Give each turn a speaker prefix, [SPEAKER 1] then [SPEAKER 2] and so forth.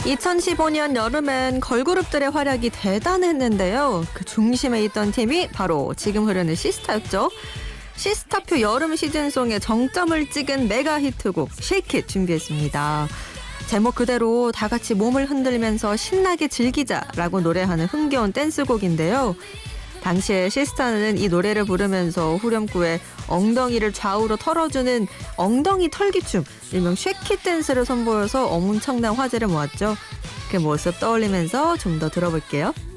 [SPEAKER 1] 2015년 여름엔 걸그룹들의 활약이 대단했는데요. 그 중심에 있던 팀이 바로 지금 흐르는 시스타였죠. 시스타표 여름 시즌송에 정점을 찍은 메가 히트곡 Shake It 준비했습니다. 제목 그대로 다 같이 몸을 흔들면서 신나게 즐기자라고 노래하는 흥겨운 댄스곡인데요. 당시에 시스타는 이 노래를 부르면서 후렴구에 엉덩이를 좌우로 털어주는 엉덩이 털기춤, 일명 쉐킷 댄스를 선보여서 엄청난 화제를 모았죠. 그 모습 떠올리면서 좀 더 들어볼게요.